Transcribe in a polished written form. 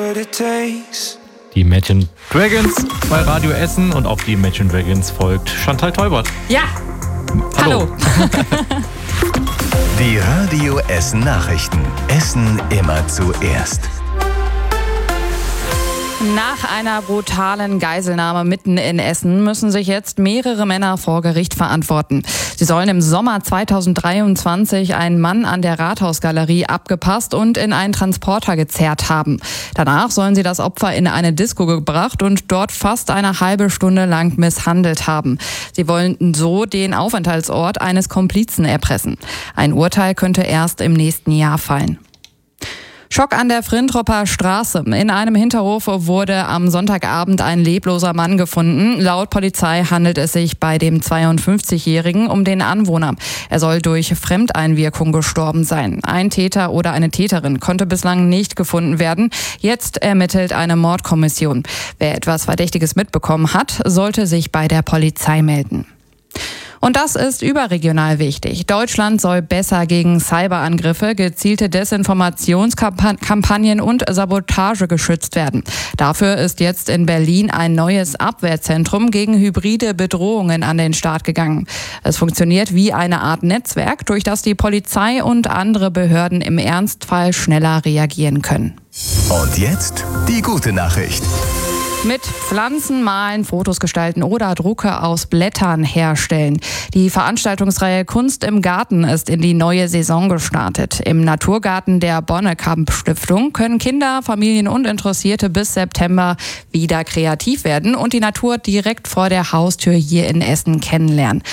Die Imagine Dragons bei Radio Essen und auf die Imagine Dragons folgt Chantal Teubert. Ja, hallo. Die Radio Essen Nachrichten. Essen immer zuerst. Nach einer brutalen Geiselnahme mitten in Essen müssen sich jetzt mehrere Männer vor Gericht verantworten. Sie sollen im Sommer 2023 einen Mann an der Rathausgalerie abgepasst und in einen Transporter gezerrt haben. Danach sollen sie das Opfer in eine Disco gebracht und dort fast eine halbe Stunde lang misshandelt haben. Sie wollten so den Aufenthaltsort eines Komplizen erpressen. Ein Urteil könnte erst im nächsten Jahr fallen. Schock an der Frintropper Straße. In einem Hinterhof wurde am Sonntagabend ein lebloser Mann gefunden. Laut Polizei handelt es sich bei dem 52-Jährigen um den Anwohner. Er soll durch Fremdeinwirkung gestorben sein. Ein Täter oder eine Täterin konnte bislang nicht gefunden werden. Jetzt ermittelt eine Mordkommission. Wer etwas Verdächtiges mitbekommen hat, sollte sich bei der Polizei melden. Und das ist überregional wichtig. Deutschland soll besser gegen Cyberangriffe, gezielte Desinformationskampagnen und Sabotage geschützt werden. Dafür ist jetzt in Berlin ein neues Abwehrzentrum gegen hybride Bedrohungen an den Start gegangen. Es funktioniert wie eine Art Netzwerk, durch das die Polizei und andere Behörden im Ernstfall schneller reagieren können. Und jetzt die gute Nachricht. Mit Pflanzen malen, Fotos gestalten oder Drucke aus Blättern herstellen. Die Veranstaltungsreihe Kunst im Garten ist in die neue Saison gestartet. Im Naturgarten der Bonnekamp-Stiftung können Kinder, Familien und Interessierte bis September wieder kreativ werden und die Natur direkt vor der Haustür hier in Essen kennenlernen.